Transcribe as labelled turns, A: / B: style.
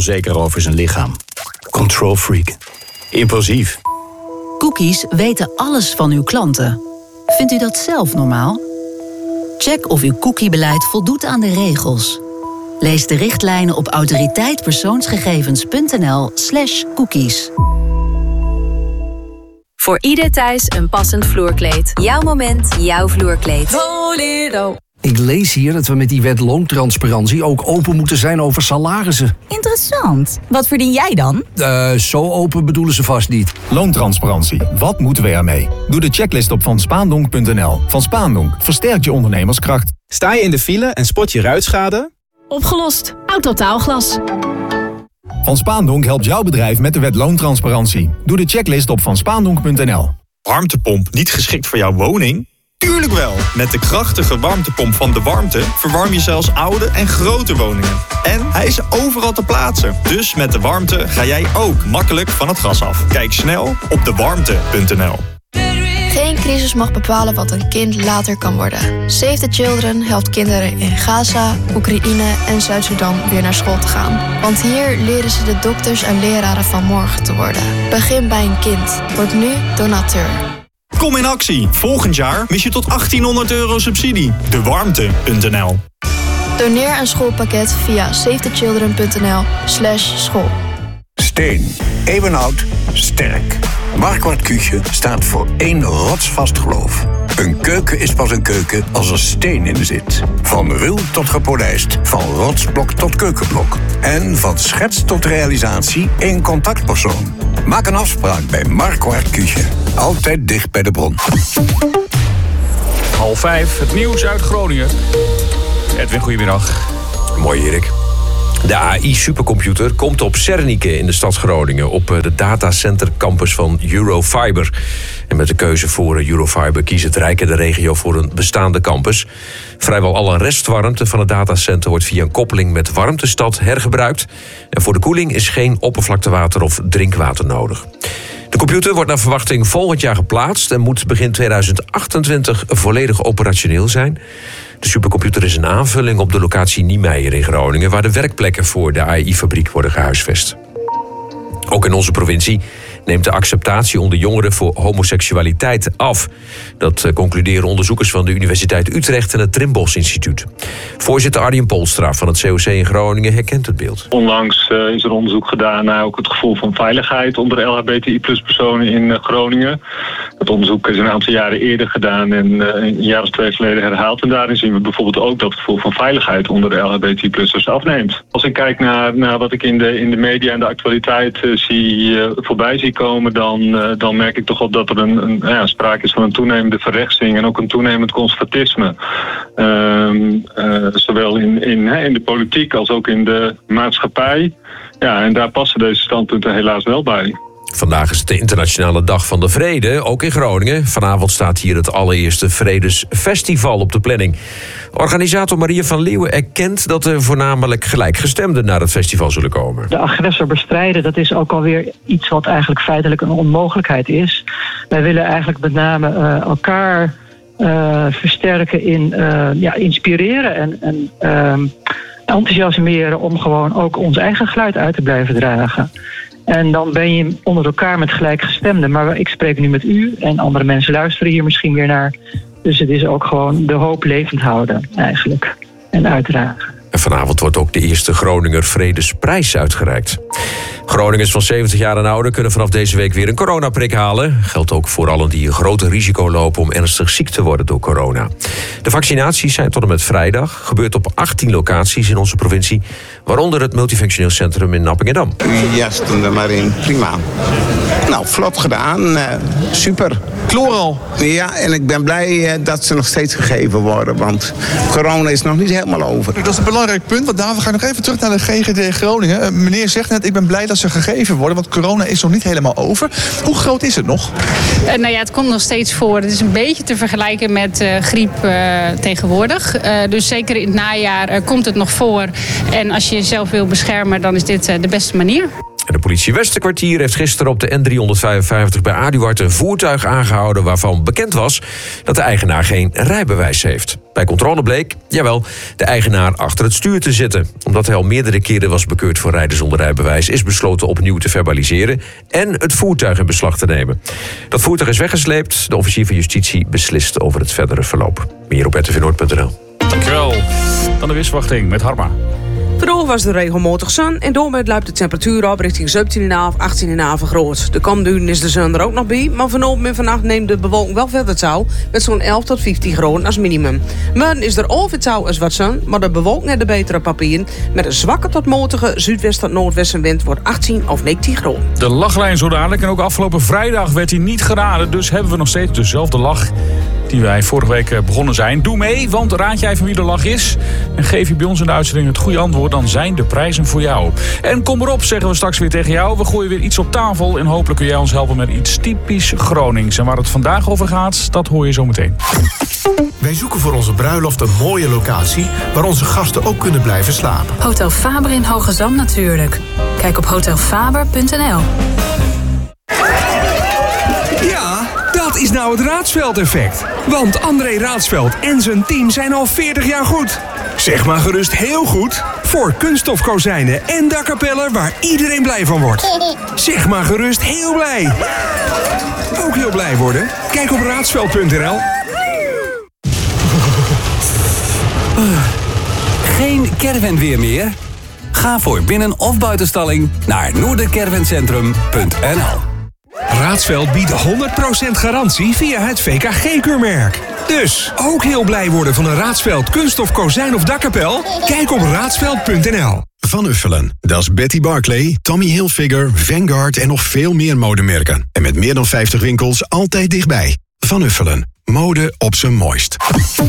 A: onzeker over zijn lichaam. Control freak. Impulsief.
B: Cookies weten alles van uw klanten. Vindt u dat zelf normaal? Check of uw cookiebeleid voldoet aan de regels. Lees de richtlijnen op autoriteitpersoonsgegevens.nl/cookies.
C: Voor ieder thuis een passend vloerkleed. Jouw moment, jouw vloerkleed. Volero.
D: Ik lees hier dat we met die wet loontransparantie ook open moeten zijn over salarissen.
E: Interessant. Wat verdien jij dan?
D: Zo open bedoelen ze vast niet.
F: Loontransparantie. Wat moeten we ermee? Doe de checklist op vanspaandonk.nl. Van Spaandonk versterkt je ondernemerskracht.
G: Sta je in de file en spot je ruitschade?
H: Opgelost. Autotaalglas.
F: Van Spaandonk helpt jouw bedrijf met de wet loontransparantie. Doe de checklist op vanspaandonk.nl.
I: Warmtepomp niet geschikt voor jouw woning? Tuurlijk wel! Met de krachtige warmtepomp van De Warmte verwarm je zelfs oude en grote woningen. En hij is overal te plaatsen. Dus met De Warmte ga jij ook makkelijk van het gas af. Kijk snel op dewarmte.nl.
J: Geen crisis mag bepalen wat een kind later kan worden. Save the Children helpt kinderen in Gaza, Oekraïne en Zuid-Soedan weer naar school te gaan. Want hier leren ze de dokters en leraren van morgen te worden. Begin bij een kind. Word nu donateur.
I: Kom in actie. Volgend jaar mis je tot €1800 subsidie. Dewarmte.nl.
J: Doneer een schoolpakket via savethechildren.nl/school.
K: Steen. Eeuwenoud. Sterk. Marquardt Küche staat voor één rotsvast geloof. Een keuken is pas een keuken als er steen in zit. Van ruw tot gepolijst. Van rotsblok tot keukenblok. En van schets tot realisatie één contactpersoon. Maak een afspraak bij Marquardt Küche. Altijd dicht bij de bron.
L: 4:30, het nieuws uit Groningen. Edwin, goedemiddag.
M: Mooi, Erik. De AI-supercomputer komt op Zernike in de stad Groningen, op de datacenter campus van Eurofiber. En met de keuze voor Eurofiber kiest het Rijk en de regio voor een bestaande campus. Vrijwel alle restwarmte van het datacenter wordt via een koppeling met Warmtestad hergebruikt. En voor de koeling is geen oppervlaktewater of drinkwater nodig. De computer wordt naar verwachting volgend jaar geplaatst en moet begin 2028 volledig operationeel zijn. De supercomputer is een aanvulling op de locatie Niemeyer in Groningen, waar de werkplekken voor de AI-fabriek worden gehuisvest. Ook in onze provincie neemt de acceptatie onder jongeren voor homoseksualiteit af. Dat concluderen onderzoekers van de Universiteit Utrecht en het Trimbos Instituut. Voorzitter Arjen Polstra van het COC in Groningen herkent het beeld.
N: Onlangs is er onderzoek gedaan naar ook het gevoel van veiligheid onder de LHBTI-personen in Groningen. Dat onderzoek is een aantal jaren eerder gedaan en een jaar of 2 geleden herhaald. En daarin zien we bijvoorbeeld ook dat het gevoel van veiligheid onder de LHBTI-plussers afneemt. Als ik kijk naar wat ik in de media en de actualiteit zie voorbij zie komen, dan merk ik toch wel dat er sprake is van een toenemende verrechtsing en ook een toenemend conservatisme. Zowel in de politiek als ook in de maatschappij. Ja, en daar passen deze standpunten helaas wel bij.
M: Vandaag is het de Internationale Dag van de Vrede, ook in Groningen. Vanavond staat hier het allereerste Vredesfestival op de planning. Organisator Maria van Leeuwen erkent dat er voornamelijk gelijkgestemden naar het festival zullen komen.
O: De agressor bestrijden, dat is ook alweer iets wat eigenlijk feitelijk een onmogelijkheid is. Wij willen eigenlijk met name elkaar versterken in inspireren en enthousiasmeren om gewoon ook ons eigen geluid uit te blijven dragen. En dan ben je onder elkaar met gelijkgestemden. Maar ik spreek nu met u en andere mensen luisteren hier misschien weer naar. Dus het is ook gewoon de hoop levend houden eigenlijk en uitdragen.
M: En vanavond wordt ook de eerste Groninger Vredesprijs uitgereikt. Groningers van 70 jaar en ouder kunnen vanaf deze week weer een coronaprik halen. Geldt ook voor allen die een groot risico lopen om ernstig ziek te worden door corona. De vaccinaties zijn tot en met vrijdag. Gebeurt op 18 locaties in onze provincie. Waaronder het multifunctioneel centrum in Appingedam.
P: Ja, stond er maar in. Prima. Nou, vlot gedaan. Super.
Q: Chloral.
P: Ja, en ik ben blij dat ze nog steeds gegeven worden. Want corona is nog niet helemaal over.
Q: Dat is een belangrijk punt. Want daarom ga ik nog even terug naar de GGD Groningen. Meneer zegt net, ik ben blij dat ze gegeven worden. Want corona is nog niet helemaal over. Hoe groot is het nog?
H: Het komt nog steeds voor. Het is een beetje te vergelijken met griep tegenwoordig. Dus zeker in het najaar komt het nog voor. En als je jezelf wil beschermen, dan is dit de beste manier.
M: En de politie Westerkwartier heeft gisteren op de N355 bij Aduard een voertuig aangehouden waarvan bekend was dat de eigenaar geen rijbewijs heeft. Bij controle bleek, jawel, de eigenaar achter het stuur te zitten. Omdat hij al meerdere keren was bekeurd voor rijden zonder rijbewijs, is besloten opnieuw te verbaliseren en het voertuig in beslag te nemen. Dat voertuig is weggesleept. De officier van justitie beslist over het verdere verloop. Meer op rtvnoord.nl.
L: Dankjewel. Dan de weersverwachting met Harma.
R: Vandaag was de regelmatig zon en daarmee loopt de temperatuur op richting 17,5, 18,5 graden. De komende uren is de zon er ook nog bij, maar vanavond en vannacht neemt de bewolking wel verder toe met zo'n 11 tot 15 graden als minimum. Morgen is er over touw als wat zon, maar de bewolking heeft de betere papieren. Met een zwakke tot matige zuidwest tot noordwestenwind wordt 18 of 19 graden.
L: De lachlijn zo dadelijk en ook afgelopen vrijdag werd hij niet geraden, dus hebben we nog steeds dezelfde lach die wij vorige week begonnen zijn. Doe mee, want raad jij van wie de lach is en geef je bij ons in de uitzending het goede antwoord, dan zijn de prijzen voor jou. En kom erop, zeggen we straks weer tegen jou. We gooien weer iets op tafel en hopelijk kun jij ons helpen met iets typisch Gronings. En waar het vandaag over gaat, dat hoor je zo meteen.
A: Wij zoeken voor onze bruiloft een mooie locatie waar onze gasten ook kunnen blijven slapen.
C: Hotel Faber in Hoogezand natuurlijk. Kijk op hotelfaber.nl.
S: Ja, dat is nou het Raadsveld-effect. Want André Raadsveld en zijn team zijn al 40 jaar goed. Zeg maar gerust heel goed voor kunststofkozijnen en dakkapellen waar iedereen blij van wordt. Zeg maar gerust heel blij. Ook heel blij worden? Kijk op raadsveld.nl.
T: Geen caravanweer meer? Ga voor binnen- of buitenstalling naar noordercaravancentrum.nl.
S: Raadsveld biedt 100% garantie via het VKG-keurmerk. Dus ook heel blij worden van een Raadsveld kunststof kozijn of dakkapel? Kijk op raadsveld.nl.
U: Van Uffelen, dat is Betty Barclay, Tommy Hilfiger, Vanguard en nog veel meer modemerken. En met meer dan 50 winkels altijd dichtbij. Van Uffelen, mode op zijn mooist.